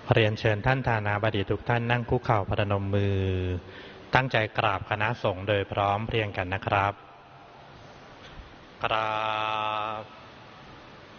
เรียนเชิญท่านทานาบดีทุกท่านนั่งคุกเข่าพนมมือตั้งใจกราบคณะสงฆ์โดยพร้อมเพรียงกันนะครับกราบ